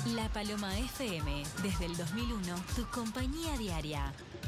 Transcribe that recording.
La Paloma FM, desde el 2001, tu compañía diaria.